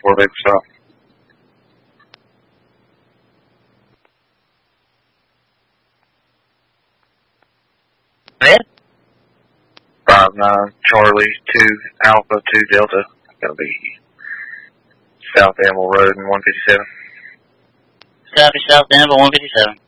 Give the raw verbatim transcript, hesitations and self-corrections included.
before they stop. Yeah. Five nine Charlie two Alpha two Delta. Gonna be South Amble Road and one fifty seven. South South Denver one fifty seven.